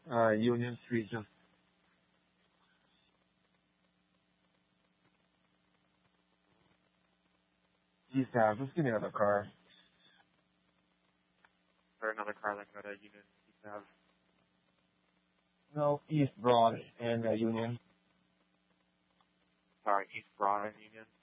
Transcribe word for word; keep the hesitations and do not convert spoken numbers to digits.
Uh, Union Street, just East Ave. Just give me another car. Or another car that can go to Union East Ave. No, East Broad and uh, Union. Sorry, East Broad and Union.